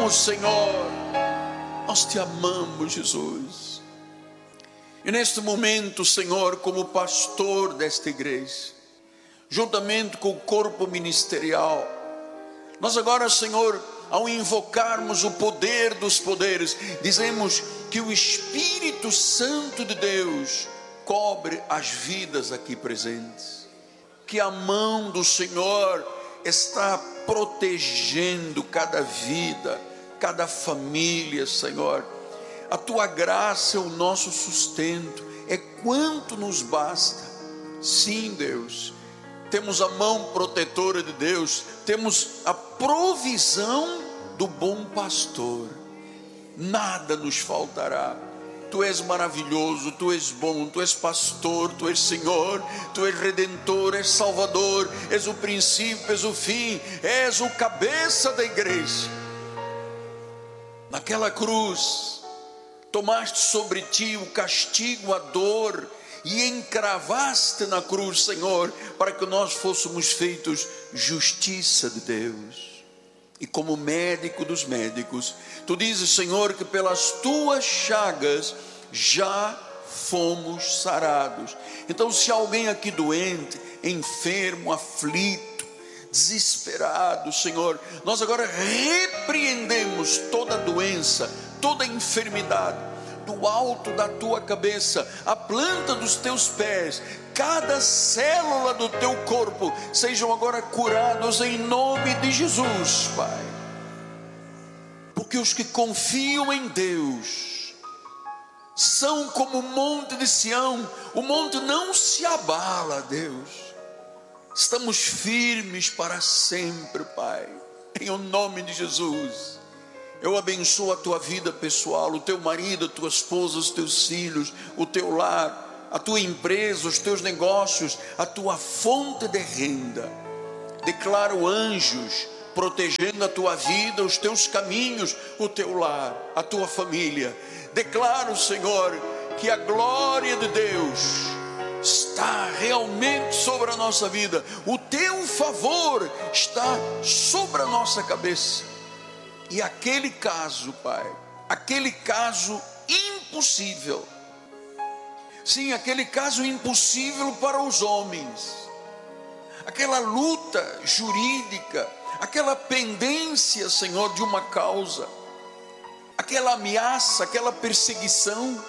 amamos, Senhor. Nós te amamos, Jesus. E neste momento, Senhor, como pastor desta igreja, juntamente com o corpo ministerial, nós agora, Senhor, ao invocarmos o poder dos poderes, dizemos que o Espírito Santo de Deus cobre as vidas aqui presentes, que a mão do Senhor está protegendo cada vida, cada família, Senhor. A tua graça é o nosso sustento, é quanto nos basta. Sim, Deus, temos a mão protetora de Deus, temos a provisão do bom pastor, nada nos faltará. Tu és maravilhoso, Tu és bom, Tu és pastor, Tu és Senhor, Tu és Redentor, és Salvador, és o princípio, és o fim, és o cabeça da igreja. Naquela cruz, tomaste sobre Ti o castigo, a dor, e encravaste na cruz, Senhor, para que nós fôssemos feitos justiça de Deus. E como médico dos médicos, Tu dizes, Senhor, que pelas Tuas chagas já fomos sarados. Então, se alguém aqui doente, enfermo, aflito, desesperado, Senhor, nós agora repreendemos toda doença, toda enfermidade, do alto da Tua cabeça, a planta dos Teus pés, cada célula do Teu corpo, sejam agora curados em nome de Jesus, Pai. Porque os que confiam em Deus são como o monte de Sião. O monte não se abala, Deus. Estamos firmes para sempre, Pai, em o nome de Jesus. Eu abençoo a tua vida pessoal, o teu marido, a tua esposa, os teus filhos, o teu lar, a tua empresa, os teus negócios, a tua fonte de renda. Declaro anjos protegendo a tua vida, os teus caminhos, o teu lar, a tua família. Declaro, Senhor, que a glória de Deus está realmente sobre a nossa vida. O teu favor está sobre a nossa cabeça. E aquele caso, Pai, aquele caso impossível, sim, aquele caso impossível para os homens, aquela luta jurídica, aquela pendência, Senhor, de uma causa, aquela ameaça, aquela perseguição,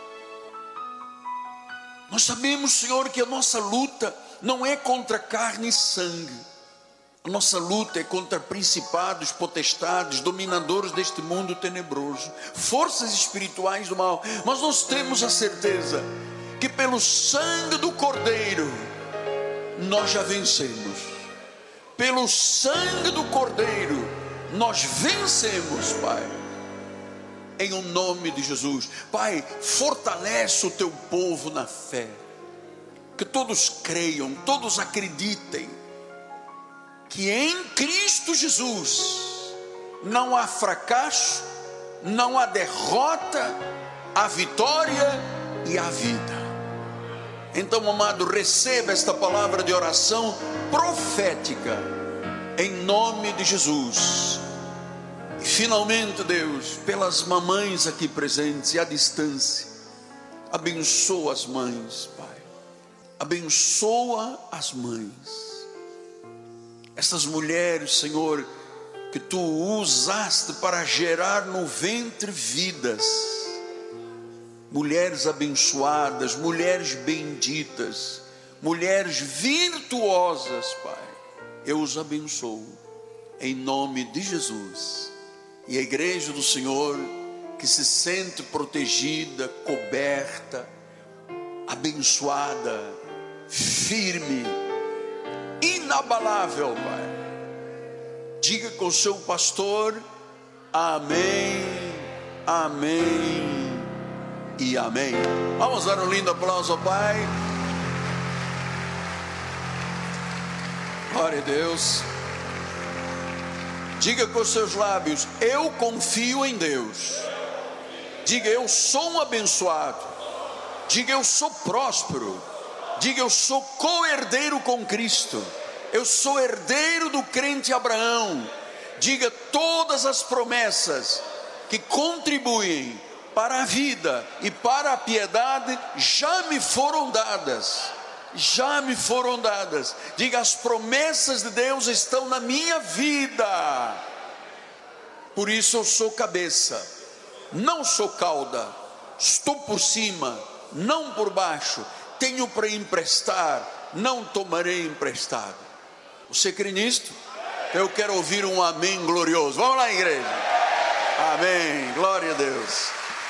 nós sabemos, Senhor, que a nossa luta não é contra carne e sangue. A nossa luta é contra principados, potestades, dominadores deste mundo tenebroso, forças espirituais do mal. Mas nós temos a certeza que pelo sangue do Cordeiro nós já vencemos. Pelo sangue do Cordeiro nós vencemos, Pai, em o nome de Jesus. Pai, fortalece o teu povo na fé, que todos creiam, todos acreditem que em Cristo Jesus não há fracasso, não há derrota, há vitória e há vida. Então, amado, receba esta palavra de oração profética em nome de Jesus. E finalmente, Deus, pelas mamães aqui presentes e à distância, abençoa as mães, Pai, abençoa as mães. Essas mulheres, Senhor, que Tu usaste para gerar no ventre vidas, mulheres abençoadas, mulheres benditas, mulheres virtuosas, Pai, eu os abençoo, em nome de Jesus. E a igreja do Senhor, que se sente protegida, coberta, abençoada, firme, inabalável, Pai, diga com o seu pastor: amém, amém e amém. Vamos dar um lindo aplauso ao Pai. Glória a Deus. Diga com os seus lábios: eu confio em Deus. Diga: eu sou um abençoado. Diga: eu sou próspero. Diga: eu sou co-herdeiro com Cristo. Eu sou herdeiro do crente Abraão. Diga: todas as promessas que contribuem para a vida e para a piedade já me foram dadas. Já me foram dadas. Diga: as promessas de Deus estão na minha vida. Por isso eu sou cabeça, não sou cauda. Estou por cima, não por baixo. Tenho para emprestar, não tomarei emprestado. Você crê nisto? Eu quero ouvir um amém glorioso. Vamos lá, igreja. Amém. Glória a Deus.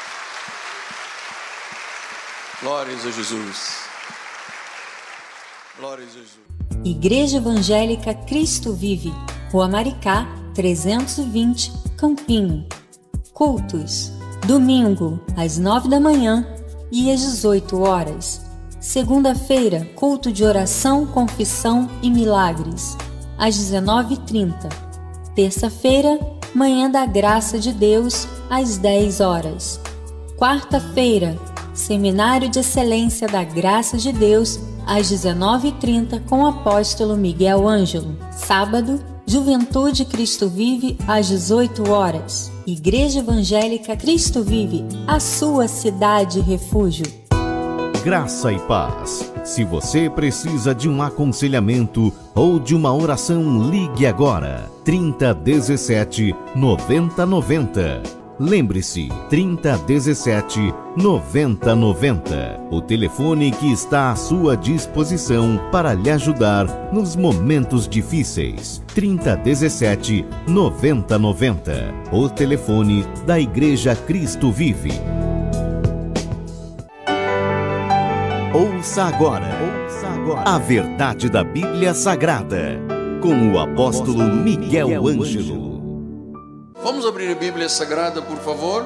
Glórias a Jesus. Glórias a Jesus. Igreja Evangélica Cristo Vive, Rua Maricá, 320, Campinho. Cultos: domingo, às 9 da manhã e às 18 horas. Segunda-feira, culto de oração, confissão e milagres, às 19h30. Terça-feira, manhã da graça de Deus, às 10 horas. Quarta-feira, seminário de excelência da graça de Deus, às 19h30, com o apóstolo Miguel Ângelo. Sábado, Juventude Cristo Vive, às 18 horas. Igreja Evangélica Cristo Vive, a sua cidade refúgio. Graça e paz. Se você precisa de um aconselhamento ou de uma oração, ligue agora. 3017 9090. Lembre-se, 3017 9090. O telefone que está à sua disposição para lhe ajudar nos momentos difíceis. 3017 9090. O telefone da Igreja Cristo Vive. Ouça agora a verdade da Bíblia Sagrada, com o apóstolo Miguel Ângelo. Vamos abrir a Bíblia Sagrada, por favor.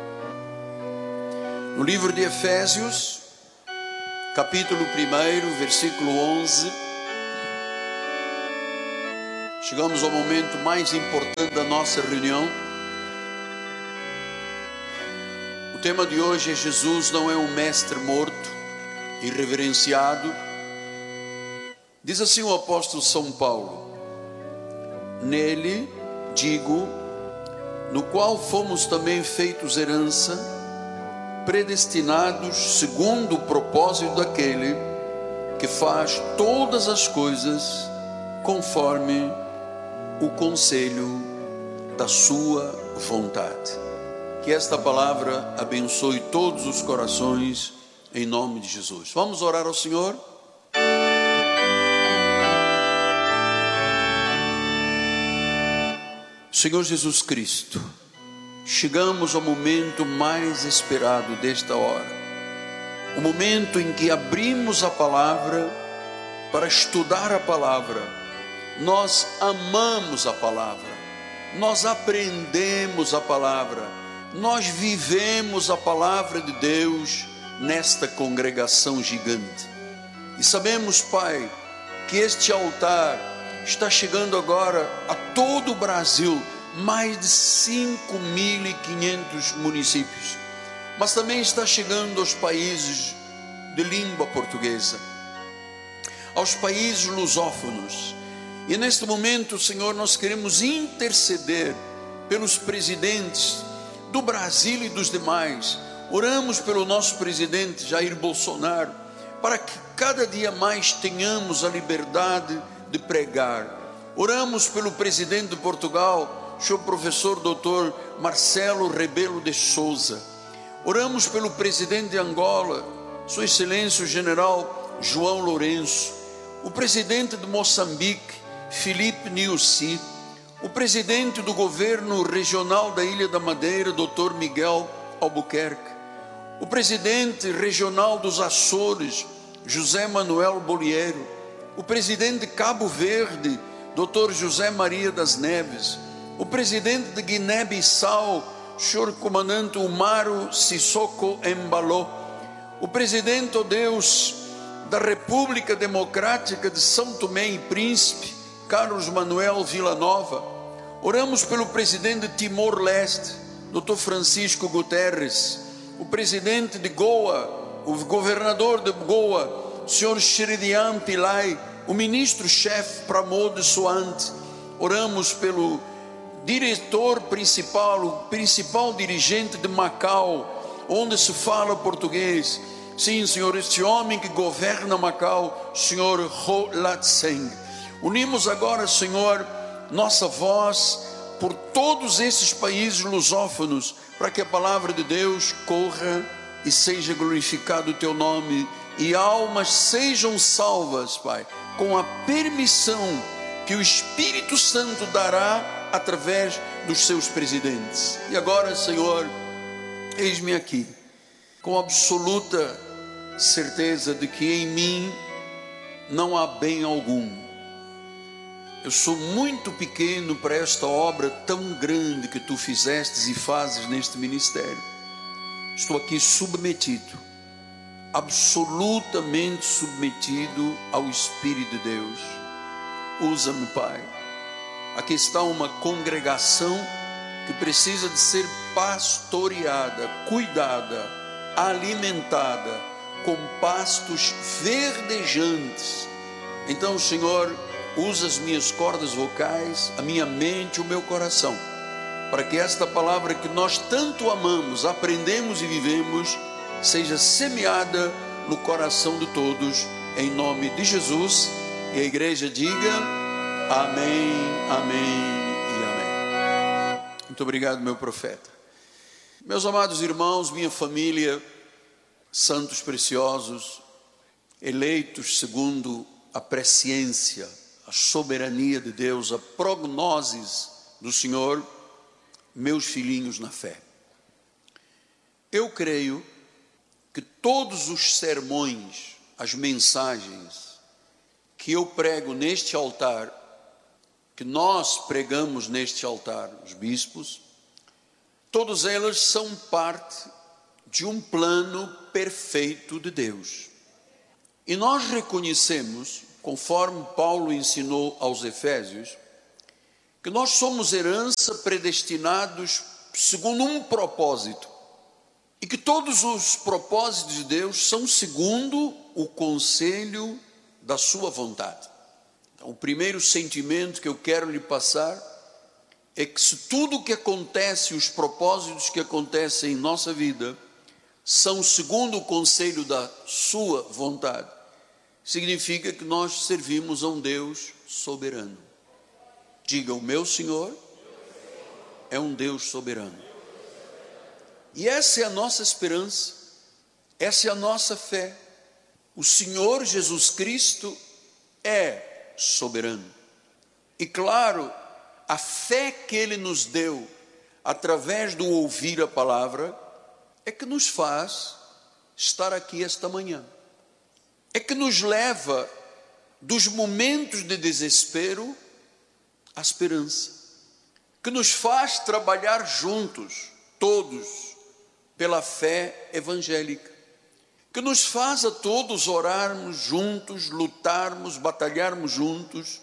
No livro de Efésios, capítulo 1, versículo 11. Chegamos ao momento mais importante da nossa reunião. O tema de hoje é: Jesus não é um mestre morto, irreverenciado. Diz assim o apóstolo São Paulo: nele, digo, no qual fomos também feitos herança, predestinados segundo o propósito daquele que faz todas as coisas conforme o conselho da sua vontade. Que esta palavra abençoe todos os corações, em nome de Jesus. Vamos orar ao Senhor? Senhor Jesus Cristo, chegamos ao momento mais esperado desta hora, o momento em que abrimos a palavra para estudar a palavra. Nós amamos a palavra, nós aprendemos a palavra, nós vivemos a palavra de Deus nesta congregação gigante. E sabemos, Pai, que este altar está chegando agora a todo o Brasil, mais de 5.500 municípios, mas também está chegando aos países de língua portuguesa, aos países lusófonos. E neste momento, Senhor, nós queremos interceder pelos presidentes do Brasil e dos demais. Oramos pelo nosso presidente Jair Bolsonaro, para que cada dia mais tenhamos a liberdade de pregar. Oramos pelo presidente de Portugal, senhor professor Dr. Marcelo Rebelo de Sousa. Oramos pelo presidente de Angola, sua excelência o general João Lourenço. O presidente de Moçambique, Filipe Nyusi. O presidente do governo regional da Ilha da Madeira, Dr. Miguel Albuquerque. O presidente regional dos Açores, José Manuel Bolieiro. O presidente de Cabo Verde, Dr. José Maria das Neves. O presidente de Guiné-Bissau, senhor comandante Umaro Sissoko Embalo. O presidente, ó Deus, da República Democrática de São Tomé e Príncipe, Carlos Manuel Villanova. Oramos pelo presidente de Timor-Leste, Dr. Francisco Guterres. O presidente de Goa, o governador de Goa, senhor Sheridan Pillay. O ministro-chefe Pramod Sawant. Oramos pelo diretor principal, o principal dirigente de Macau, onde se fala português. Sim, Senhor, este homem que governa Macau, Senhor Ho Lat-Seng. Unimos agora, Senhor, nossa voz por todos esses países lusófonos, para que a palavra de Deus corra e seja glorificado o teu nome, e almas sejam salvas, Pai, com a permissão que o Espírito Santo dará através dos seus presidentes. E agora, Senhor, eis-me aqui, com absoluta certeza de que em mim não há bem algum. Eu sou muito pequeno para esta obra tão grande que tu fizestes e fazes neste ministério. Estou aqui submetido, absolutamente submetido ao Espírito de Deus. Usa-me, Pai. Aqui está uma congregação que precisa de ser pastoreada, cuidada, alimentada com pastos verdejantes. Então, Senhor, usa as minhas cordas vocais, a minha mente, o meu coração, para que esta palavra que nós tanto amamos, aprendemos e vivemos, seja semeada no coração de todos, em nome de Jesus. E a igreja diga amém, amém e amém. Muito obrigado, meu profeta. Meus amados irmãos, minha família, santos preciosos, eleitos segundo a presciência, a soberania de Deus, a prognoses do Senhor, meus filhinhos na fé. Eu creio que todos os sermões, as mensagens que eu prego neste altar, que nós pregamos neste altar, os bispos, todas elas são parte de um plano perfeito de Deus. E nós reconhecemos, conforme Paulo ensinou aos Efésios, que nós somos herança, predestinados segundo um propósito, e que todos os propósitos de Deus são segundo o conselho da sua vontade. Então, o primeiro sentimento que eu quero lhe passar é que se tudo o que acontece, os propósitos que acontecem em nossa vida, são segundo o conselho da sua vontade, significa que nós servimos a um Deus soberano. Diga, o meu Senhor é um Deus soberano. E essa é a nossa esperança, essa é a nossa fé. O Senhor Jesus Cristo é soberano. E claro, a fé que Ele nos deu, através do ouvir a palavra, é que nos faz estar aqui esta manhã. É que nos leva dos momentos de desespero à esperança. Que nos faz trabalhar juntos, todos, pela fé evangélica. Que nos faz a todos orarmos juntos, lutarmos, batalharmos juntos,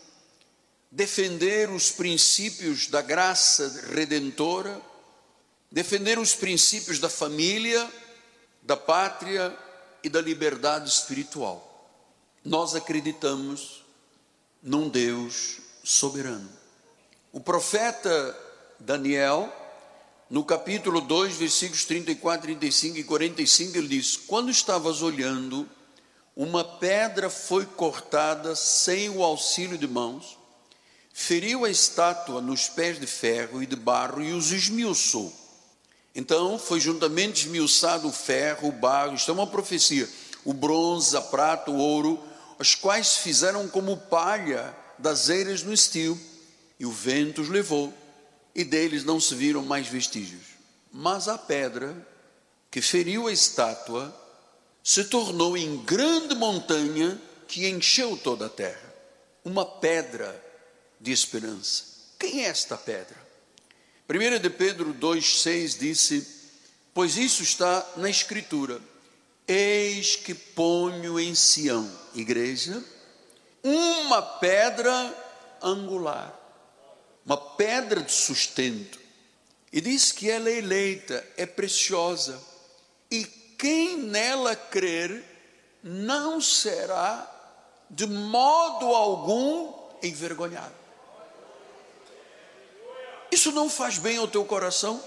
defender os princípios da graça redentora, defender os princípios da família, da pátria e da liberdade espiritual. Nós acreditamos num Deus soberano. O profeta Daniel, no capítulo 2, versículos 34, 35 e 45, ele diz: quando estavas olhando, uma pedra foi cortada sem o auxílio de mãos, feriu a estátua nos pés de ferro e de barro e os esmiuçou. Então foi juntamente esmiuçado o ferro, o barro, isto é uma profecia, o bronze, a prata, o ouro, os quais fizeram como palha das eiras no estio, e o vento os levou, e deles não se viram mais vestígios. Mas a pedra que feriu a estátua se tornou em grande montanha que encheu toda a terra. Uma pedra de esperança. Quem é esta pedra? 1 de Pedro 2,6 disse: pois isso está na Escritura, eis que ponho em Sião, igreja, uma pedra angular, uma pedra de sustento, e diz que ela é eleita, é preciosa, e quem nela crer não será de modo algum envergonhado. Isso não faz bem ao teu coração?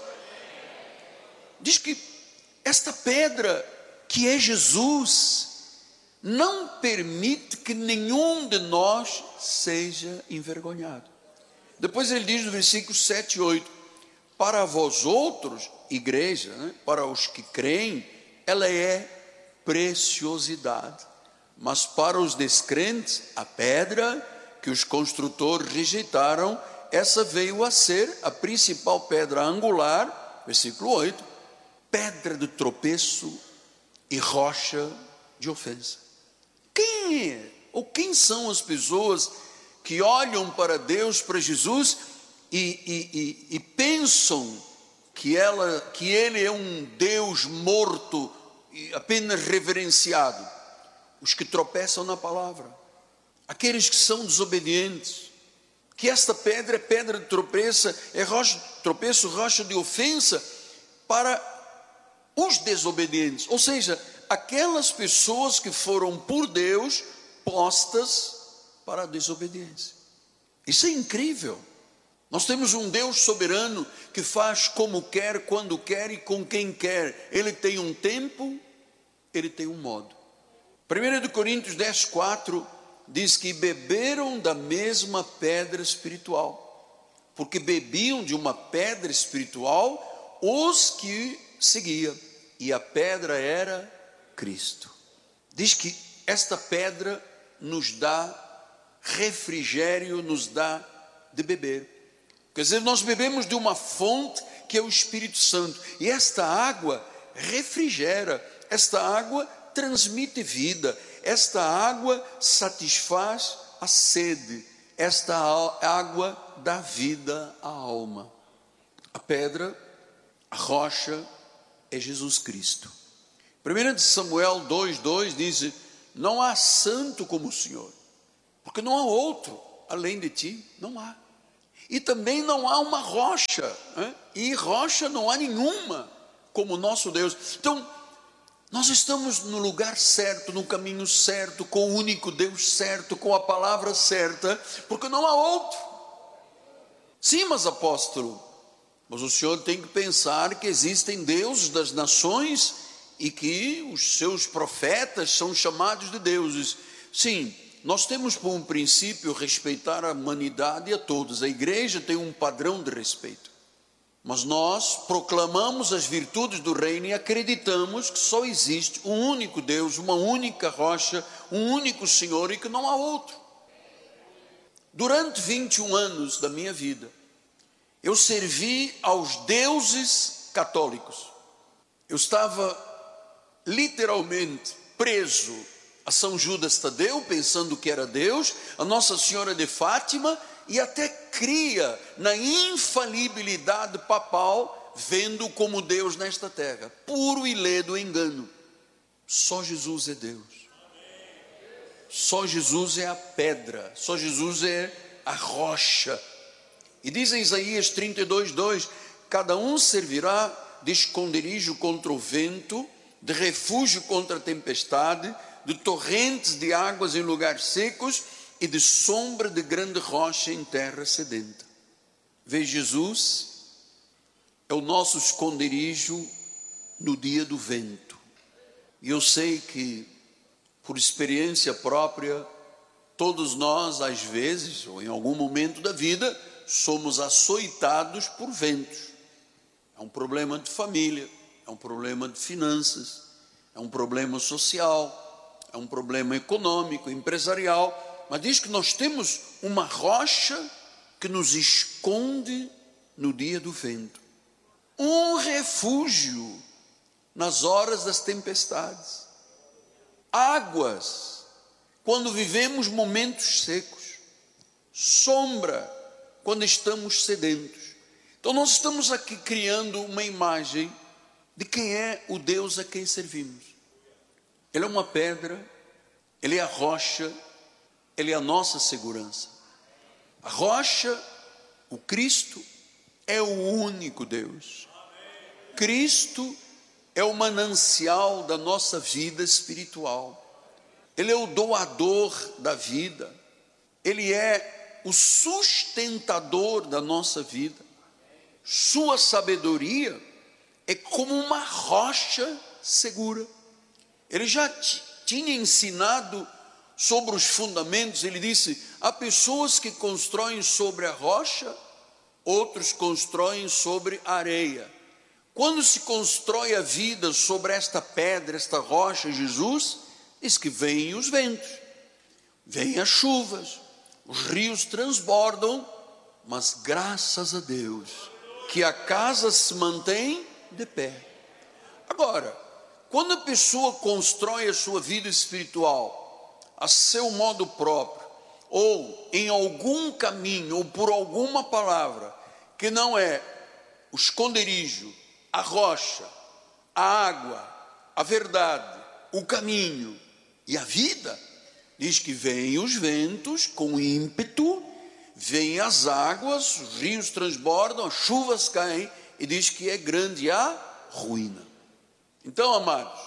Diz que esta pedra, que é Jesus, não permite que nenhum de nós seja envergonhado. Depois ele diz no versículo 7 e 8: para vós outros, igreja, para os que creem, ela é preciosidade, mas para os descrentes, a pedra que os construtores rejeitaram, essa veio a ser a principal pedra angular, versículo 8, pedra de tropeço e rocha de ofensa. Quem é, ou quem são as pessoas que olham para Deus, para Jesus, e pensam que Ele é um Deus morto, e apenas reverenciado? Os que tropeçam na palavra, aqueles que são desobedientes, que esta pedra é pedra de tropeço, rocha de ofensa para os desobedientes, ou seja, aquelas pessoas que foram por Deus postas para a desobediência. Isso é incrível. Nós temos um Deus soberano que faz como quer, quando quer e com quem quer. Ele tem um tempo, ele tem um modo. 1 Coríntios 10:4 diz que beberam da mesma pedra espiritual, porque bebiam de uma pedra espiritual os que seguiam, e a pedra era Cristo. Diz que esta pedra nos dá refrigério, nos dá de beber. Quer dizer, nós bebemos de uma fonte que é o Espírito Santo, e esta água refrigera, esta água transmite vida, esta água satisfaz a sede, esta água dá vida à alma. A pedra, a rocha é Jesus Cristo. 1 Samuel 2:2 diz: não há santo como o Senhor, porque não há outro além de ti, não há. E também não há uma rocha, e rocha não há nenhuma como o nosso Deus. Então, nós estamos no lugar certo, no caminho certo, com o único Deus certo, com a palavra certa, porque não há outro. Sim, mas apóstolo, mas o senhor tem que pensar que existem deuses das nações e que os seus profetas são chamados de deuses. Sim, nós temos por um princípio respeitar a humanidade e a todos. A igreja tem um padrão de respeito. Mas nós proclamamos as virtudes do reino e acreditamos que só existe um único Deus, uma única rocha, um único Senhor e que não há outro. Durante 21 anos da minha vida, eu servi aos deuses católicos. Eu estava literalmente preso a São Judas Tadeu, pensando que era Deus, a Nossa Senhora de Fátima, e até cria na infalibilidade papal, vendo como Deus nesta terra. Puro e ledo engano. Só Jesus é Deus. Só Jesus é a pedra. Só Jesus é a rocha. E diz em Isaías 32:2: cada um servirá de esconderijo contra o vento, de refúgio contra a tempestade, de torrentes de águas em lugares secos e de sombra de grande rocha em terra sedenta. Vê, Jesus é o nosso esconderijo no dia do vento. E eu sei que, por experiência própria, todos nós, às vezes, ou em algum momento da vida, somos açoitados por ventos. É um problema de família, é um problema de finanças, é um problema social, é um problema econômico, empresarial. Mas diz que nós temos uma rocha que nos esconde no dia do vento, um refúgio nas horas das tempestades, águas quando vivemos momentos secos, sombra quando estamos sedentos. Então nós estamos aqui criando uma imagem de quem é o Deus a quem servimos. Ele é uma pedra, Ele é a rocha, Ele é a nossa segurança. A rocha, o Cristo, é o único Deus. Cristo é o manancial da nossa vida espiritual. Ele é o doador da vida. Ele é o sustentador da nossa vida. Sua sabedoria é como uma rocha segura. Ele já tinha ensinado sobre os fundamentos. Ele disse: há pessoas que constroem sobre a rocha, outros constroem sobre a areia. Quando se constrói a vida sobre esta pedra, esta rocha, Jesus, diz que vêm os ventos, vêm as chuvas, os rios transbordam, mas graças a Deus que a casa se mantém de pé. Agora, quando a pessoa constrói a sua vida espiritual a seu modo próprio, ou em algum caminho, ou por alguma palavra, que não é o esconderijo, a rocha, a água, a verdade, o caminho e a vida, diz que vêm os ventos com ímpeto, vêm as águas, os rios transbordam, as chuvas caem, e diz que é grande a ruína. Então, amados,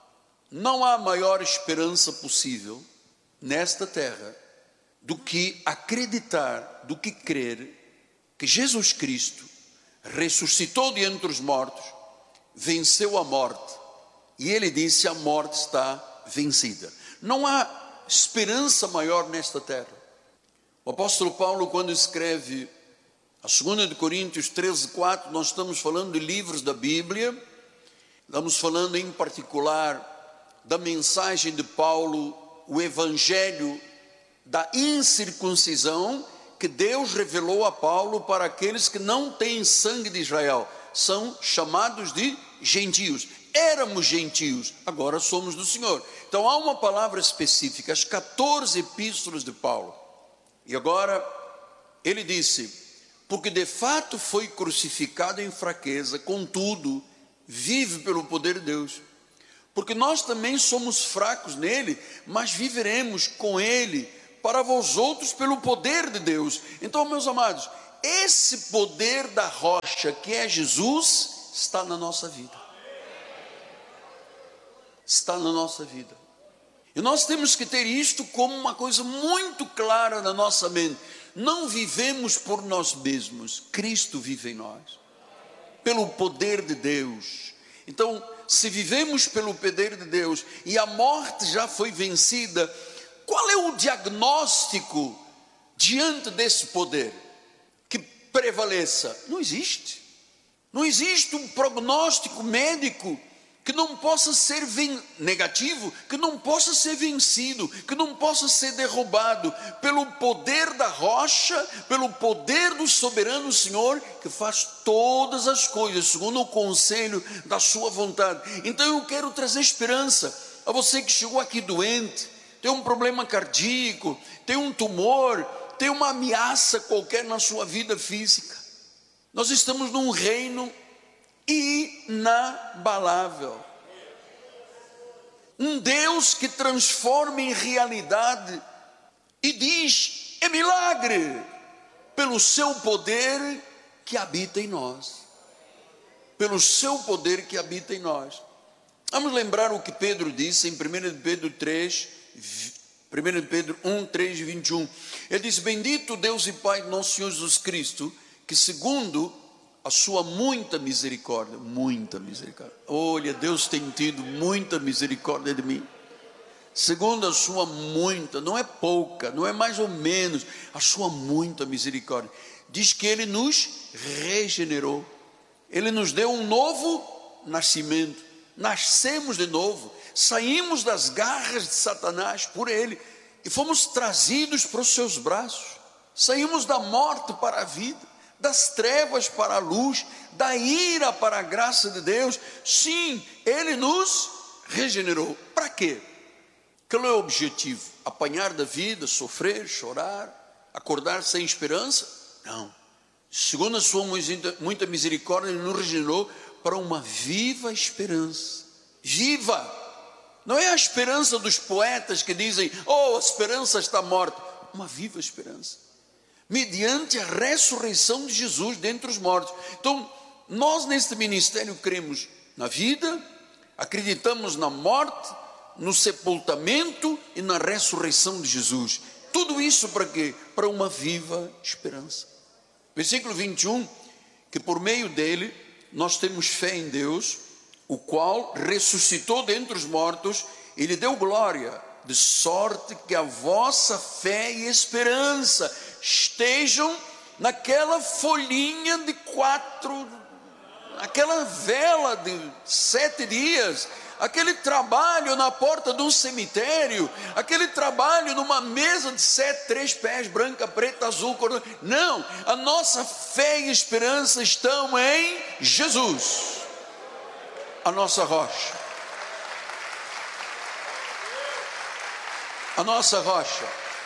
não há maior esperança possível nesta terra do que acreditar, do que crer que Jesus Cristo ressuscitou de entre os mortos, venceu a morte, e ele disse: a morte está vencida. Não há esperança maior nesta terra. O apóstolo Paulo, quando escreve a 2 de Coríntios 13:4, nós estamos falando de livros da Bíblia, estamos falando em particular da mensagem de Paulo, o evangelho da incircuncisão, que Deus revelou a Paulo para aqueles que não têm sangue de Israel, são chamados de gentios. Éramos gentios, agora somos do Senhor. Então há uma palavra específica, as 14 epístolas de Paulo. E agora ele disse: porque de fato foi crucificado em fraqueza, contudo vive pelo poder de Deus. Porque nós também somos fracos nele, mas viveremos com ele para vós outros pelo poder de Deus. Então, meus amados, esse poder da rocha que é Jesus está na nossa vida. Está na nossa vida. E nós temos que ter isto como uma coisa muito clara na nossa mente. Não vivemos por nós mesmos, Cristo vive em nós, pelo poder de Deus. Então, se vivemos pelo poder de Deus e a morte já foi vencida, qual é o diagnóstico diante desse poder que prevaleça? Não existe. Não existe um prognóstico médico que não possa ser negativo, que não possa ser vencido, que não possa ser derrubado pelo poder da rocha, pelo poder do soberano Senhor, que faz todas as coisas segundo o conselho da sua vontade. Então eu quero trazer esperança a você que chegou aqui doente, tem um problema cardíaco, tem um tumor, tem uma ameaça qualquer na sua vida física. Nós estamos num reino inabalável. Um Deus que transforma em realidade e diz: é milagre, pelo seu poder que habita em nós. Pelo seu poder que habita em nós. Vamos lembrar o que Pedro disse em 1 Pedro 1 3 e 21. Ele diz: bendito Deus e Pai de nosso Senhor Jesus Cristo, que segundo a sua muita misericórdia, olha, Deus tem tido muita misericórdia de mim, segundo a sua muita, não é pouca, não é mais ou menos, a sua muita misericórdia, diz que Ele nos regenerou, Ele nos deu um novo nascimento, nascemos de novo, saímos das garras de Satanás por Ele, e fomos trazidos para os seus braços, saímos da morte para a vida, das trevas para a luz, da ira para a graça de Deus. Sim, Ele nos regenerou. Para quê? Qual é o objetivo? Apanhar da vida, sofrer, chorar, acordar sem esperança? Não. Segundo a sua muita misericórdia, Ele nos regenerou para uma viva esperança. Viva! Não é a esperança dos poetas que dizem: oh, a esperança está morta. Uma viva esperança, mediante a ressurreição de Jesus dentre os mortos. Então, nós neste ministério cremos na vida, acreditamos na morte, no sepultamento e na ressurreição de Jesus. Tudo isso para quê? Para uma viva esperança. Versículo 21, que por meio dele nós temos fé em Deus, o qual ressuscitou dentre os mortos e lhe deu glória, de sorte que a vossa fé e esperança estejam naquela folhinha de 4, aquela vela de 7 dias, aquele trabalho na porta de um cemitério, aquele trabalho numa mesa de 3 pés, branca, preta, azul, cor. Não, a nossa fé e esperança estão em Jesus, a nossa rocha. A nossa rocha.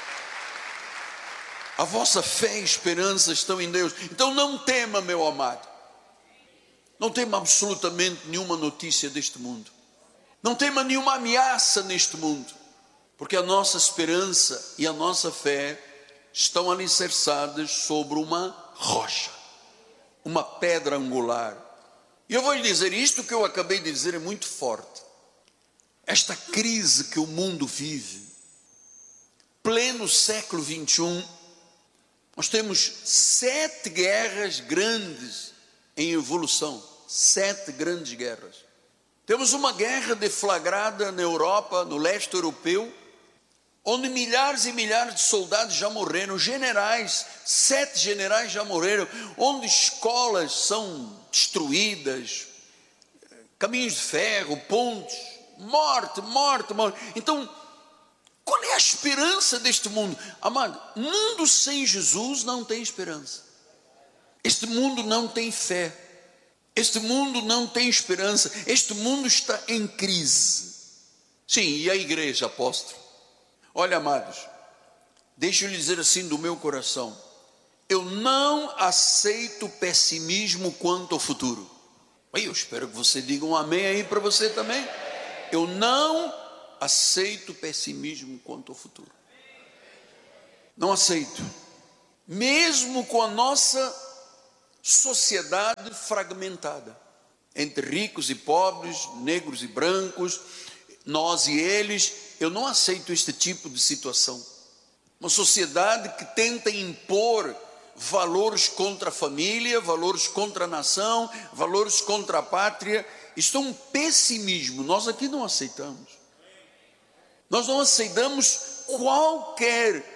A vossa fé e esperança estão em Deus. Então não tema, meu amado. Não tema absolutamente nenhuma notícia deste mundo. Não tema nenhuma ameaça neste mundo. Porque a nossa esperança e a nossa fé estão alicerçadas sobre uma rocha, uma pedra angular. E eu vou lhe dizer, isto que eu acabei de dizer é muito forte. Esta crise que o mundo vive, pleno século 21, nós temos 7 guerras grandes em evolução, 7 grandes guerras. Temos uma guerra deflagrada na Europa, no leste europeu, onde milhares e milhares de soldados já morreram, generais, 7 generais já morreram, onde escolas são destruídas, caminhos de ferro, pontes, morte. Então, qual é a esperança deste mundo? Amado, mundo sem Jesus não tem esperança. Este mundo não tem fé. Este mundo não tem esperança. Este mundo está em crise. Sim, e a igreja, apóstolo? Olha, amados, deixa eu lhe dizer assim do meu coração. Eu não aceito pessimismo quanto ao futuro. Eu espero que você diga um amém aí para você também. Eu não aceito pessimismo quanto ao futuro. Não aceito. Mesmo com a nossa sociedade fragmentada, entre ricos e pobres, negros e brancos, nós e eles, eu não aceito este tipo de situação. Uma sociedade que tenta impor valores contra a família, valores contra a nação, valores contra a pátria. Isto é um pessimismo, nós aqui não aceitamos. Nós não aceitamos qualquer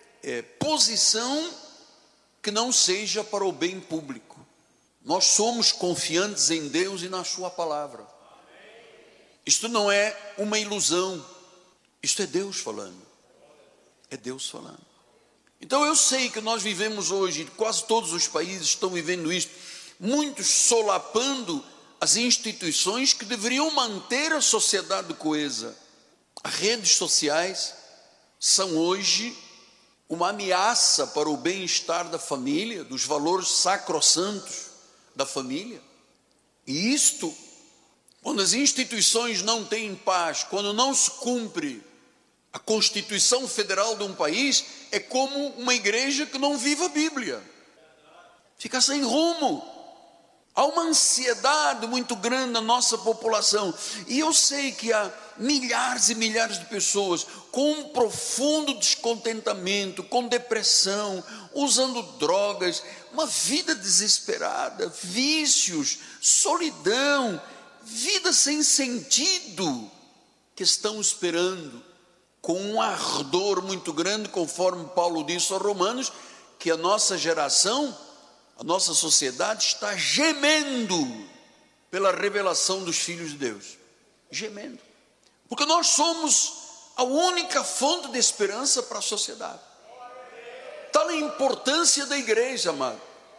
posição que não seja para o bem público. Nós somos confiantes em Deus e na sua palavra. Isto não é uma ilusão. Isto é Deus falando. É Deus falando. Então eu sei que nós vivemos hoje, quase todos os países estão vivendo isto, muitos solapando as instituições que deveriam manter a sociedade coesa. As redes sociais são hoje uma ameaça para o bem-estar da família, dos valores sacrossantos da família. E isto, quando as instituições não têm paz, quando não se cumpre a Constituição Federal de um país, é como uma igreja que não vive a Bíblia. Fica sem rumo. Há uma ansiedade muito grande na nossa população. E eu sei que há milhares e milhares de pessoas com um profundo descontentamento, com depressão, usando drogas, uma vida desesperada, vícios, solidão, vida sem sentido, que estão esperando com um ardor muito grande, conforme Paulo disse aos Romanos, que a nossa geração, a nossa sociedade está gemendo pela revelação dos filhos de Deus. Gemendo. Porque nós somos a única fonte de esperança para a sociedade. Tal a importância da igreja, amado.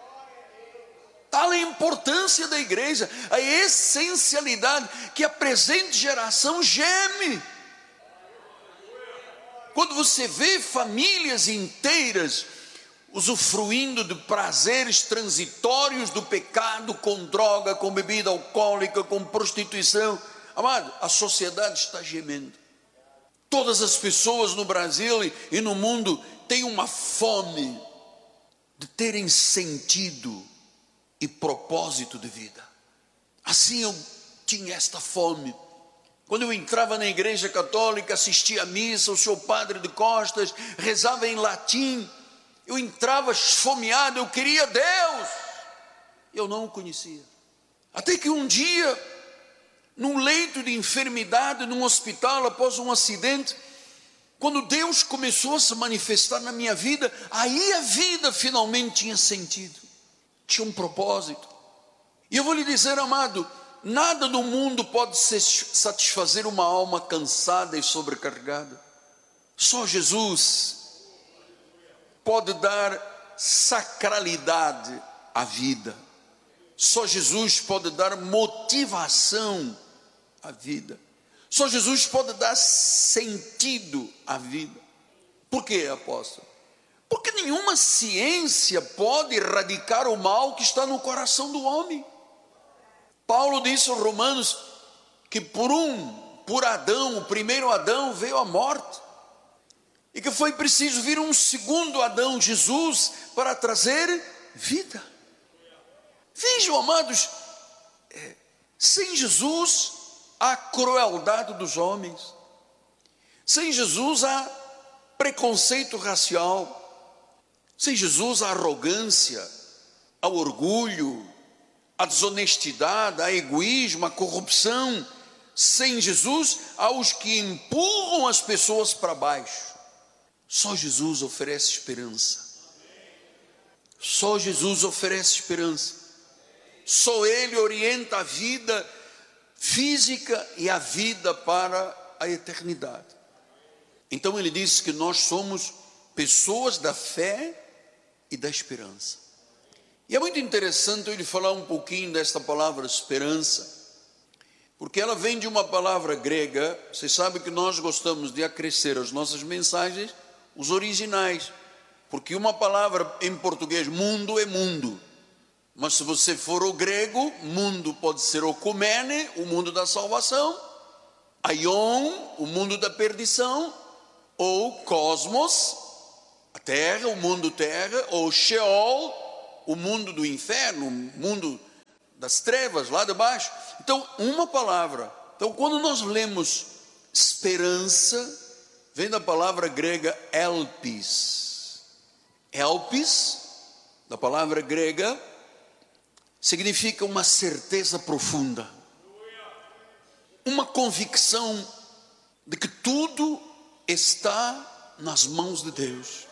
Tal a importância da igreja, a essencialidade que a presente geração geme. Quando você vê famílias inteiras usufruindo de prazeres transitórios do pecado, com droga, com bebida alcoólica, com prostituição, amado, a sociedade está gemendo. Todas as pessoas no Brasil e no mundo têm uma fome de terem sentido e propósito de vida. Assim eu tinha esta fome. Quando eu entrava na igreja católica, assistia à missa, o seu padre de costas rezava em latim, eu entrava esfomeado, eu queria Deus. Eu não o conhecia. Até que um dia, num leito de enfermidade, num hospital, após um acidente, quando Deus começou a se manifestar na minha vida, aí a vida finalmente tinha sentido, tinha um propósito. E eu vou lhe dizer, amado, nada no mundo pode satisfazer uma alma cansada e sobrecarregada. Só Jesus pode dar sacralidade à vida. Só Jesus pode dar motivação à vida. Só Jesus pode dar sentido à vida. Por quê, apóstolo? Porque nenhuma ciência pode erradicar o mal que está no coração do homem. Paulo disse aos Romanos que por Adão, o primeiro Adão, veio a morte. E que foi preciso vir um segundo Adão, Jesus, para trazer vida. Vejam, amados, sem Jesus há crueldade dos homens. Sem Jesus há preconceito racial. Sem Jesus há arrogância, há orgulho, há desonestidade, há egoísmo, há corrupção. Sem Jesus há os que empurram as pessoas para baixo. Só Jesus oferece esperança. Só Jesus oferece esperança. Só Ele orienta a vida física e a vida para a eternidade. Então Ele disse que nós somos pessoas da fé e da esperança. E é muito interessante eu lhe falar um pouquinho desta palavra esperança, porque ela vem de uma palavra grega. Vocês sabem que nós gostamos de acrescer as nossas mensagens os originais, porque uma palavra em português, mundo, é mundo. Mas se você for o grego, mundo pode ser okumene, o mundo da salvação, aion, o mundo da perdição, ou cosmos, a terra, o mundo terra, ou sheol, o mundo do inferno, o mundo das trevas, lá de baixo. Então, uma palavra. Então, quando nós lemos esperança, vem da palavra grega elpis. Elpis, da palavra grega, significa uma certeza profunda, uma convicção de que tudo está nas mãos de Deus,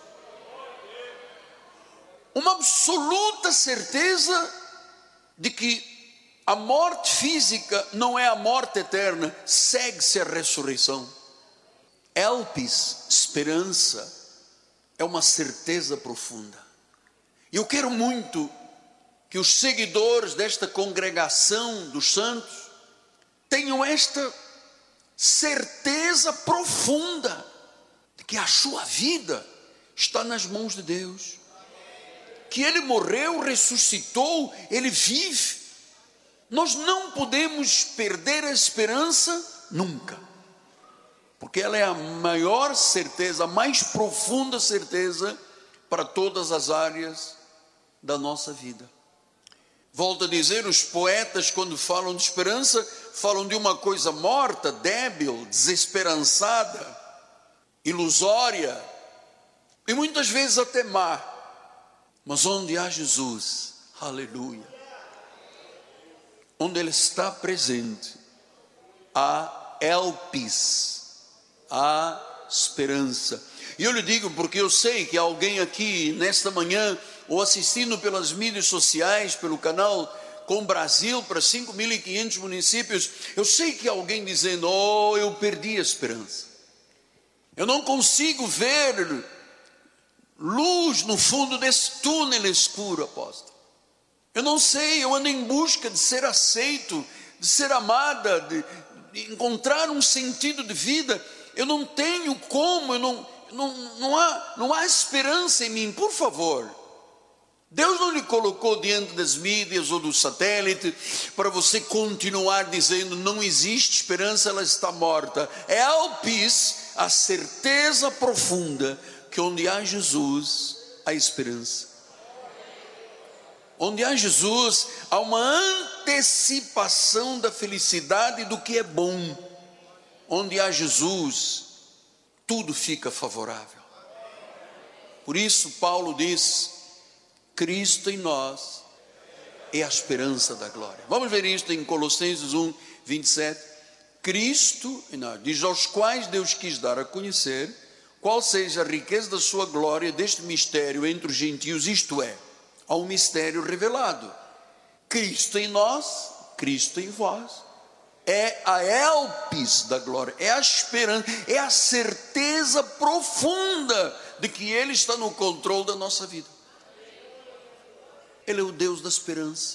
uma absoluta certeza de que a morte física não é a morte eterna, segue-se a ressurreição. Elpis, esperança, é uma certeza profunda. E eu quero muito que os seguidores desta congregação dos santos tenham esta certeza profunda de que a sua vida está nas mãos de Deus, que Ele morreu, ressuscitou, Ele vive. Nós não podemos perder a esperança nunca, porque ela é a maior certeza, a mais profunda certeza para todas as áreas da nossa vida. Volto a dizer, os poetas, quando falam de esperança, falam de uma coisa morta, débil, desesperançada, ilusória, e muitas vezes até má. Mas onde há Jesus, aleluia, onde Ele está presente, há elpis, há esperança. E eu lhe digo porque eu sei que alguém aqui nesta manhã, ou assistindo pelas mídias sociais, pelo canal Com Brasil para 5.500 municípios, eu sei que alguém dizendo: oh, eu perdi a esperança, eu não consigo ver luz no fundo desse túnel escuro, apóstolo. Eu não sei, eu ando em busca de ser aceito, de ser amada, de encontrar um sentido de vida. Eu não tenho como, não há esperança em mim. Por favor, Deus não lhe colocou diante das mídias ou do satélite para você continuar dizendo: não existe esperança, ela está morta. É elpis, a certeza profunda que onde há Jesus, há esperança. Onde há Jesus, há uma antecipação da felicidade do que é bom. Onde há Jesus, tudo fica favorável. Por isso Paulo diz: Cristo em nós, é a esperança da glória. Vamos ver isto em Colossenses 1, 27. Cristo, diz, aos quais Deus quis dar a conhecer qual seja a riqueza da sua glória deste mistério entre os gentios, isto é, há um mistério revelado. Cristo em nós, Cristo em vós. É a elpis da glória, é a esperança, é a certeza profunda de que Ele está no controle da nossa vida. Ele é o Deus da esperança.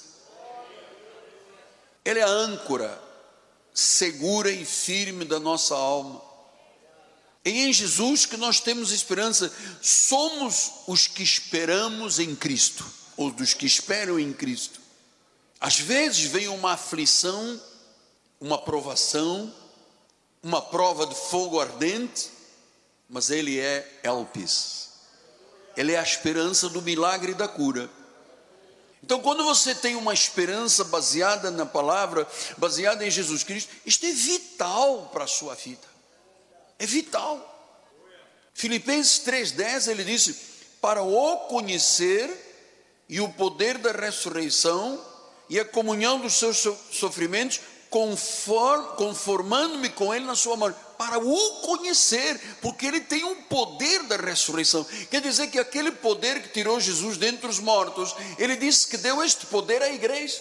Ele é a âncora segura e firme da nossa alma. É em Jesus que nós temos esperança. Somos os que esperamos em Cristo, ou dos que esperam em Cristo. Às vezes vem uma aflição, uma provação, uma prova de fogo ardente, mas Ele é elpis. Ele é a esperança do milagre e da cura. Então, quando você tem uma esperança baseada na palavra, baseada em Jesus Cristo, isto é vital para a sua vida. É vital. Filipenses 3,10, ele disse, para o conhecer e o poder da ressurreição e a comunhão dos seus sofrimentos, conformando-me com Ele na sua morte, para o conhecer, porque Ele tem um poder da ressurreição. Quer dizer que aquele poder que tirou Jesus dentre os mortos, Ele disse que deu este poder à igreja.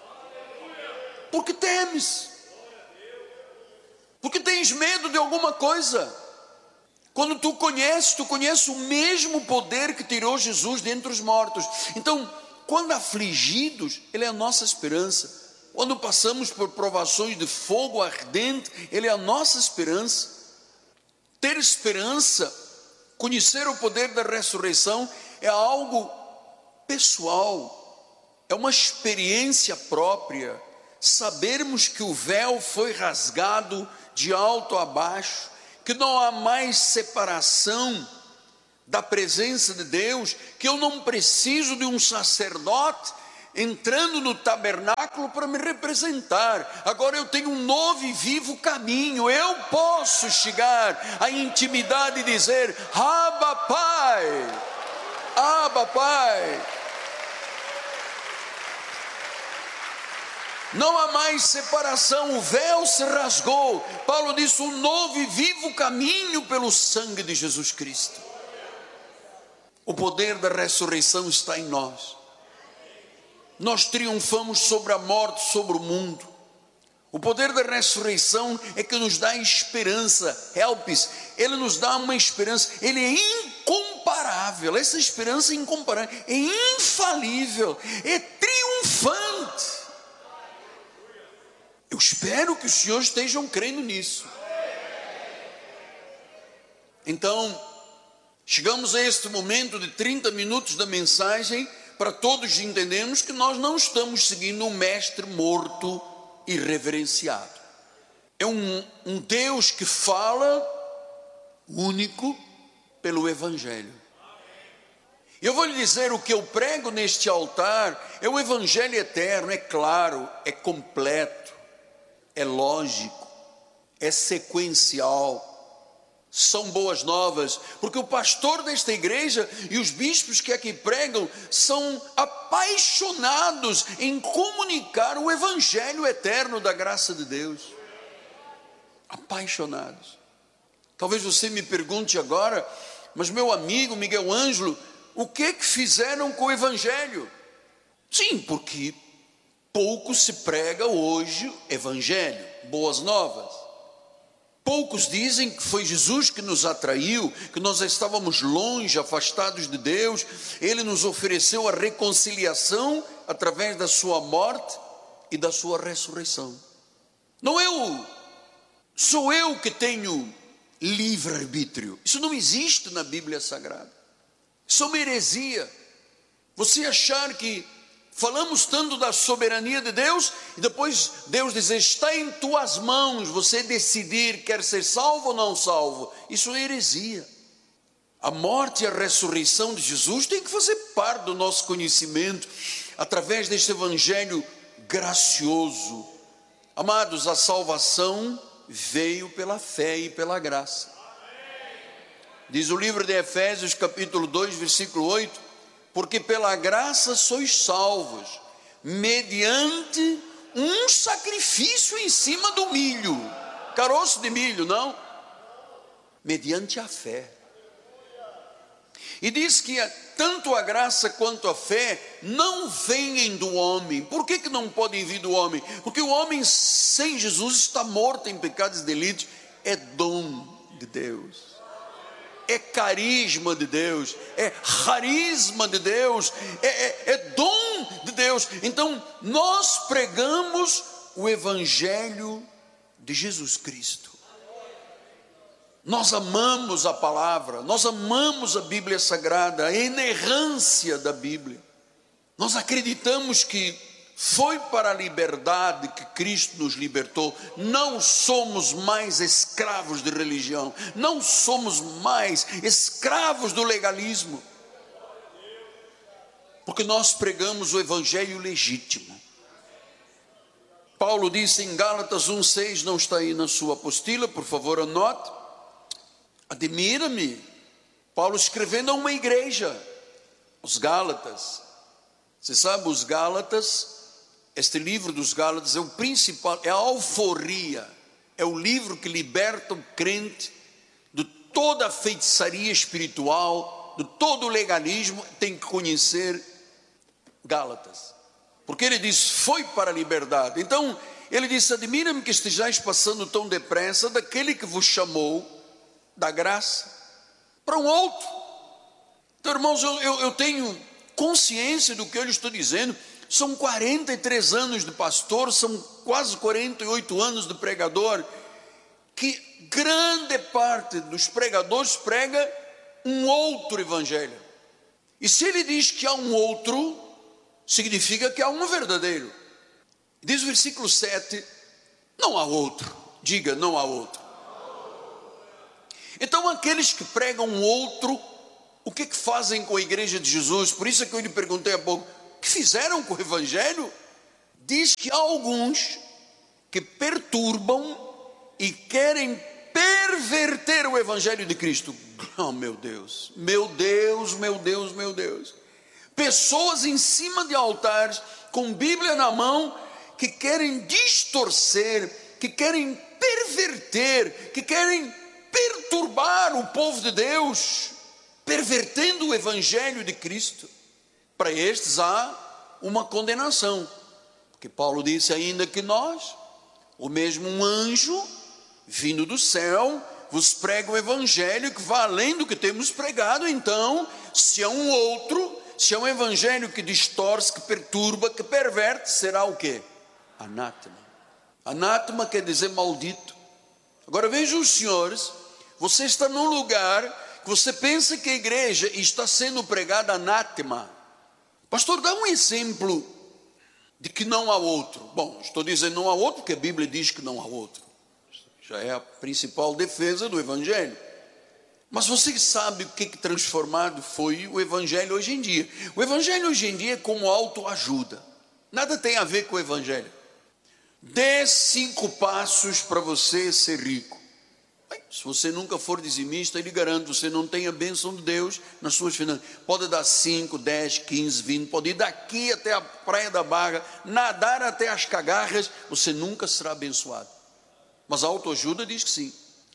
Porque temes, porque tens medo de alguma coisa. Quando tu conheces o mesmo poder que tirou Jesus dentre os mortos. Então, quando afligidos, Ele é a nossa esperança. Quando passamos por provações de fogo ardente, Ele é a nossa esperança. Ter esperança, conhecer o poder da ressurreição é algo pessoal, é uma experiência própria. Sabermos que o véu foi rasgado de alto a baixo, que não há mais separação da presença de Deus, que eu não preciso de um sacerdote entrando no tabernáculo para me representar. Agora eu tenho um novo e vivo caminho. Eu posso chegar à intimidade e dizer: Abba Pai, Abba Pai. Não há mais separação, o véu se rasgou. Paulo disse: um novo e vivo caminho pelo sangue de Jesus Cristo. O poder da ressurreição está em nós. Nós triunfamos sobre a morte, sobre o mundo. O poder da ressurreição é que nos dá esperança. Helpis, Ele nos dá uma esperança. Ele é incomparável. Essa esperança é incomparável, é infalível, é triunfante. Eu espero que os senhores estejam crendo nisso. Então, chegamos a este momento de 30 minutos da mensagem, para todos entendermos que nós não estamos seguindo um mestre morto e reverenciado. É um Deus que fala único pelo Evangelho. Eu vou lhe dizer, o que eu prego neste altar é o Evangelho eterno, é claro, é completo, é lógico, é sequencial. São boas novas, porque o pastor desta igreja e os bispos que aqui pregam são apaixonados em comunicar o Evangelho eterno da graça de Deus. Apaixonados. Talvez você me pergunte agora: mas meu amigo Miguel Ângelo, o que fizeram com o Evangelho? Sim, porque pouco se prega hoje Evangelho, boas novas. Poucos dizem que foi Jesus que nos atraiu, que nós estávamos longe, afastados de Deus. Ele nos ofereceu a reconciliação através da sua morte e da sua ressurreição. Sou eu que tenho livre-arbítrio. Isso não existe na Bíblia Sagrada. Isso é uma heresia. Você achar que falamos tanto da soberania de Deus e depois Deus diz: está em tuas mãos você decidir, quer ser salvo ou não salvo. Isso é heresia. A morte e a ressurreição de Jesus tem que fazer parte do nosso conhecimento através deste Evangelho gracioso. Amados, a salvação veio pela fé e pela graça. Diz o livro de Efésios capítulo 2 versículo 8: porque pela graça sois salvos, mediante um sacrifício em cima do milho, caroço de milho, não, mediante a fé. E diz que tanto a graça quanto a fé não vêm do homem. Por que não podem vir do homem? Porque o homem sem Jesus está morto em pecados e delitos. É dom de Deus, é carisma de Deus, é carisma de Deus, é dom de Deus. Então nós pregamos o Evangelho de Jesus Cristo. Nós amamos a palavra, nós amamos a Bíblia Sagrada, a inerrância da Bíblia. Nós acreditamos que foi para a liberdade que Cristo nos libertou. Não somos mais escravos de religião, não somos mais escravos do legalismo, porque nós pregamos o Evangelho legítimo. Paulo disse em Gálatas 1,6, não está aí na sua apostila, por favor anote. Admira-me, Paulo escrevendo a uma igreja, os Gálatas. Você sabe, os Gálatas, este livro dos Gálatas é o principal, é a alforria, é o livro que liberta o crente de toda a feitiçaria espiritual, de todo o legalismo. Tem que conhecer Gálatas, porque ele diz, foi para a liberdade. Então, ele disse, admira-me que estejais passando tão depressa daquele que vos chamou da graça para um outro. Então, irmãos, eu tenho consciência do que eu lhe estou dizendo. São 43 anos de pastor, são quase 48 anos de pregador, que grande parte dos pregadores prega um outro evangelho. E se ele diz que há um outro, significa que há um verdadeiro. Diz o versículo 7, não há outro. Diga, não há outro. Então aqueles que pregam um outro, o que fazem com a igreja de Jesus? Por isso é que eu lhe perguntei há pouco, o que fizeram com o evangelho? Diz que há alguns que perturbam e querem perverter o evangelho de Cristo. Oh meu Deus, meu Deus, meu Deus, meu Deus. Pessoas em cima de altares, com Bíblia na mão, que querem distorcer, que querem perverter, que querem perturbar o povo de Deus, pervertendo o evangelho de Cristo. Para estes há uma condenação, porque Paulo disse ainda que nós, o mesmo um anjo vindo do céu, vos prega o evangelho que vai além do que temos pregado. Então, se há um outro, se há um evangelho que distorce, que perturba, que perverte, será o quê? Anátema. Anátema quer dizer maldito. Agora vejam os senhores, você está num lugar que você pensa que a igreja está sendo pregada anátema. Pastor, dá um exemplo de que não há outro. Bom, estou dizendo não há outro porque a Bíblia diz que não há outro. Já é a principal defesa do evangelho. Mas você sabe o que transformado foi o evangelho hoje em dia? O evangelho hoje em dia é como autoajuda. Nada tem a ver com o evangelho. Dê 5 passos para você ser rico. Se você nunca for dizimista, eu lhe garanto, você não tem a bênção de Deus nas suas finanças. Pode dar 5, 10, 15, 20, pode ir daqui até a Praia da Barra, nadar até as cagarras, você nunca será abençoado. Mas a autoajuda diz que sim.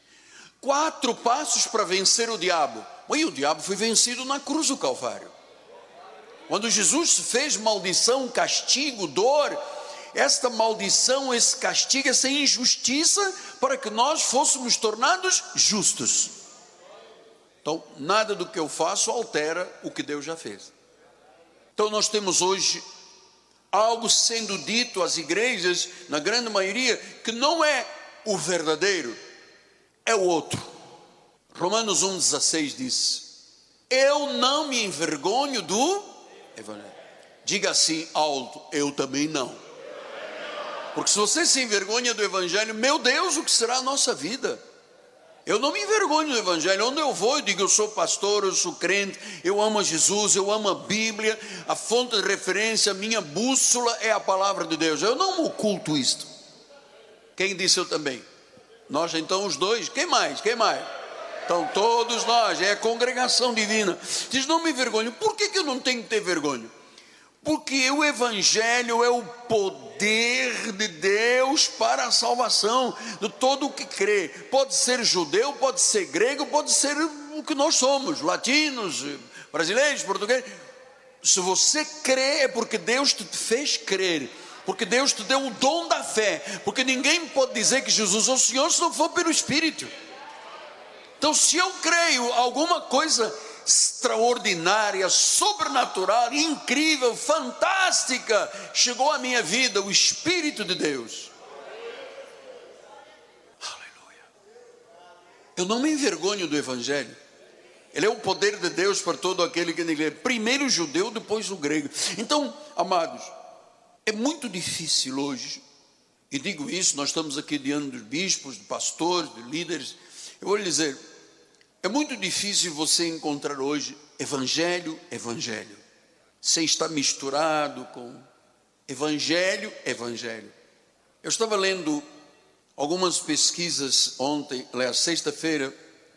4 passos para vencer o diabo. E o diabo foi vencido na cruz do Calvário. Quando Jesus fez maldição, castigo, dor, esta maldição, esse castigo, essa injustiça, para que nós fôssemos tornados justos. Então, nada do que eu faço altera o que Deus já fez. Então, nós temos hoje algo sendo dito às igrejas, na grande maioria, que não é o verdadeiro, é o outro. Romanos 1,16 diz, eu não me envergonho do evangelho. Diga assim alto, eu também não. Porque se você se envergonha do evangelho, meu Deus, o que será a nossa vida? Eu não me envergonho do evangelho. Onde eu vou, eu digo, eu sou pastor, eu sou crente, eu amo a Jesus, eu amo a Bíblia, a fonte de referência, a minha bússola é a palavra de Deus. Eu não oculto isto. Quem disse eu também? Nós então os dois, quem mais? Quem mais? Então todos nós, é a congregação divina. Diz, não me envergonho. Por que eu não tenho que ter vergonha? Porque o Evangelho é o poder de Deus para a salvação de todo o que crê. Pode ser judeu, pode ser grego, pode ser o que nós somos, latinos, brasileiros, portugueses. Se você crê, é porque Deus te fez crer, porque Deus te deu o dom da fé, porque ninguém pode dizer que Jesus é o Senhor se não for pelo Espírito. Então, se eu creio alguma coisa extraordinária, sobrenatural, incrível, fantástica chegou à minha vida, o Espírito de Deus, aleluia, eu não me envergonho do Evangelho. Ele é o poder de Deus para todo aquele que nele é, primeiro o judeu, depois o grego. Então, amados, é muito difícil hoje, e digo isso, nós estamos aqui diante dos bispos, de pastores, de líderes. Eu vou lhe dizer, é muito difícil você encontrar hoje evangelho, sem estar misturado com evangelho. Eu estava lendo algumas pesquisas ontem, sexta-feira,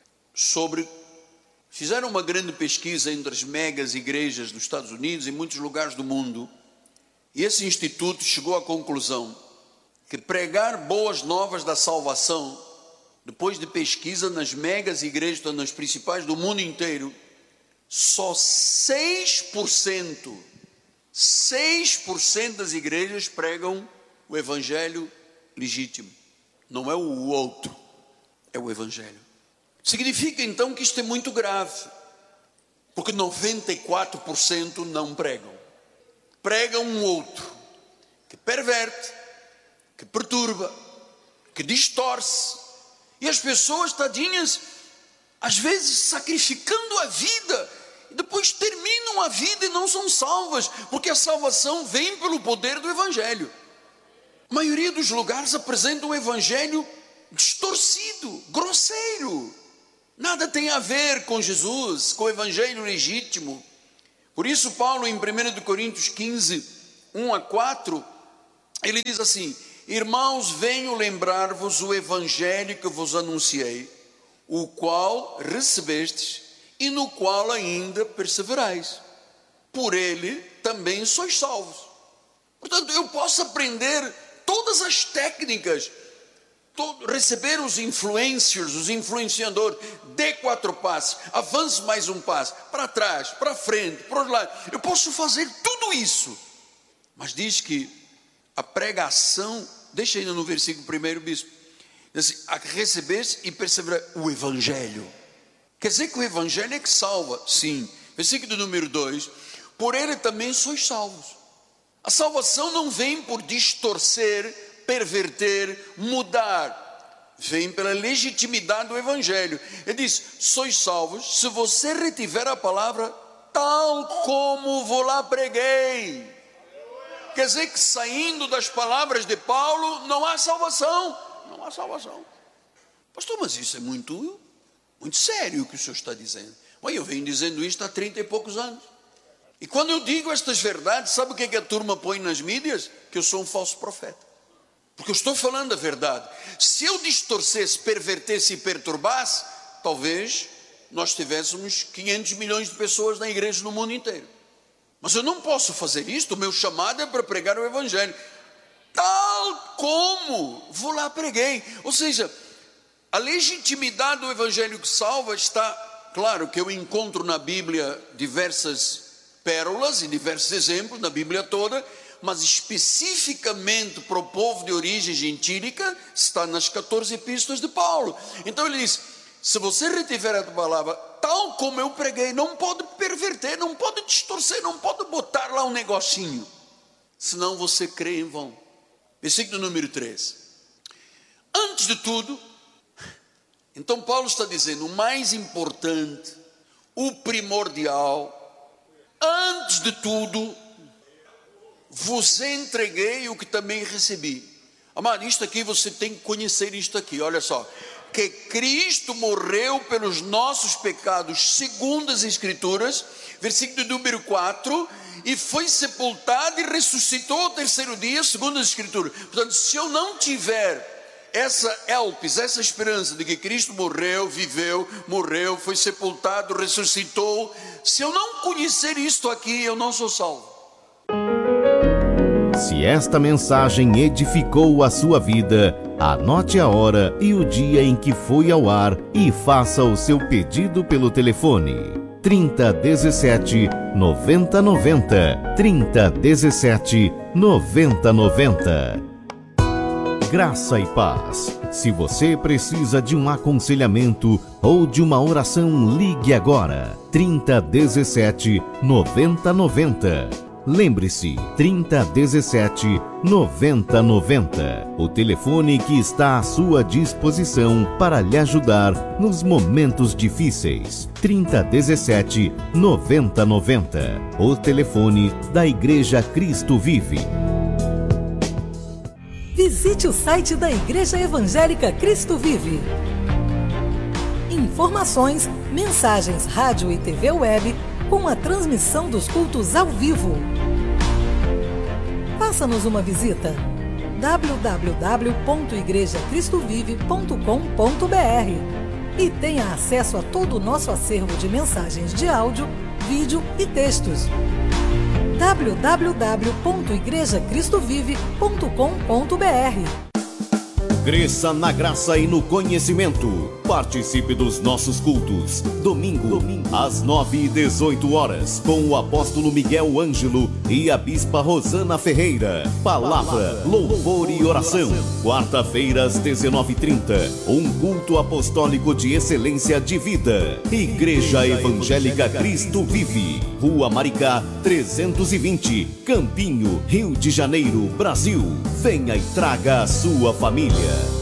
fizeram uma grande pesquisa entre as megas igrejas dos Estados Unidos e muitos lugares do mundo, e esse instituto chegou à conclusão que pregar boas novas da salvação, depois de pesquisa nas megas igrejas, nas principais do mundo inteiro, só 6% das igrejas pregam o evangelho legítimo. Não é o outro, é o evangelho. Significa então que isto é muito grave, porque 94% não pregam. Pregam um outro, que perverte, que perturba, que distorce. E as pessoas, tadinhas, às vezes sacrificando a vida, e depois terminam a vida e não são salvas, porque a salvação vem pelo poder do Evangelho. A maioria dos lugares apresenta um Evangelho distorcido, grosseiro. Nada tem a ver com Jesus, com o Evangelho legítimo. Por isso Paulo, em 1 Coríntios 15, 1-4, ele diz assim: irmãos, venho lembrar-vos o evangelho que vos anunciei, o qual recebestes e no qual ainda perseverais. Por ele também sois salvos. Portanto, eu posso aprender todas as técnicas, receber os influencers, os influenciadores, dê 4 passos, avance mais um passo, para trás, para frente, para os lados. Eu posso fazer tudo isso, mas diz que a pregação, deixa ainda no versículo 1, bispo, diz assim: a recebeste e perseverar o Evangelho. Quer dizer que o Evangelho é que salva, sim. Versículo número 2, por ele também sois salvos. A salvação não vem por distorcer, perverter, mudar, vem pela legitimidade do Evangelho. Ele diz: sois salvos se você retiver a palavra tal como vou lá preguei. Quer dizer que saindo das palavras de Paulo não há salvação. Não há salvação. Pastor, mas isso é muito sério o que o senhor está dizendo. Olha, eu venho dizendo isto há 30 e poucos anos. E quando eu digo estas verdades, sabe o que é que a turma põe nas mídias? Que eu sou um falso profeta. Porque eu estou falando a verdade. Se eu distorcesse, pervertesse e perturbasse, talvez nós tivéssemos 500 milhões de pessoas na igreja no mundo inteiro. Mas eu não posso fazer isto. O meu chamado é para pregar o Evangelho tal como vou lá preguei. Ou seja, a legitimidade do Evangelho que salva está, claro que eu encontro na Bíblia diversas pérolas e diversos exemplos, na Bíblia toda, mas especificamente para o povo de origem gentílica, está nas 14 epístolas de Paulo. Então ele diz: se você retiver a palavra tal como eu preguei, não pode perverter, não pode distorcer, não pode botar lá um negocinho, senão você crê em vão. Versículo número 3. Antes de tudo, então Paulo está dizendo, o mais importante, o primordial, antes de tudo, vos entreguei o que também recebi. Amado, isto aqui você tem que conhecer isto aqui, olha só. Que Cristo morreu pelos nossos pecados, segundo as Escrituras, versículo número 4, e foi sepultado e ressuscitou ao terceiro dia, segundo as Escrituras. Portanto, se eu não tiver essa elpis, essa esperança de que Cristo morreu, viveu, morreu, foi sepultado, ressuscitou, se eu não conhecer isto aqui, eu não sou salvo. Se esta mensagem edificou a sua vida, anote a hora e o dia em que foi ao ar e faça o seu pedido pelo telefone 3017 9090, 3017 9090. Graça e paz. Se você precisa de um aconselhamento ou de uma oração, ligue agora 3017 9090. Lembre-se, 3017 9090, o telefone que está à sua disposição para lhe ajudar nos momentos difíceis. 3017 9090, o telefone da Igreja Cristo Vive. Visite o site da Igreja Evangélica Cristo Vive. Informações, mensagens, rádio e TV web com a transmissão dos cultos ao vivo. Faça-nos uma visita. www.igrejacristovive.com.br e tenha acesso a todo o nosso acervo de mensagens de áudio, vídeo e textos. www.igrejacristovive.com.br. Cresça na graça e no conhecimento. Participe dos nossos cultos. Domingo, às 9h18, com o apóstolo Miguel Ângelo e a bispa Rosana Ferreira. Palavra, louvor e oração. Quarta-feira, às 19h30, um culto apostólico de excelência de vida. Igreja Evangélica Cristo Vive. Rua Maricá, 320, Campinho, Rio de Janeiro, Brasil. Venha e traga a sua família.